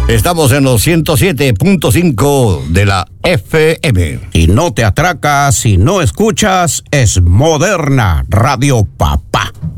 Estamos en los 107.5 de la FM. Y no te atracas si no escuchas, es Moderna Radio Pap.